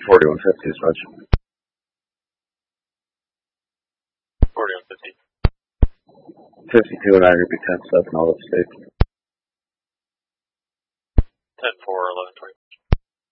4150 is Roger. 4150. 52 and I will be 10 south and all upstate. 10-4, 11-20.